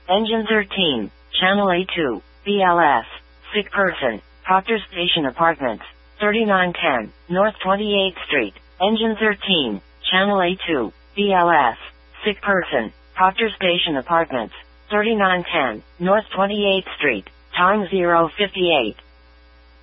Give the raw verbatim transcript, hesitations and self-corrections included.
Engine thirteen, Channel A two, B L S, sick person, Proctor Station Apartments, thirty-nine ten, North twenty-eighth Street. Engine thirteen, Channel A two, B L S, sick person, Proctor Station Apartments, thirty-nine ten, North twenty-eighth Street. Time zero fifty-eight.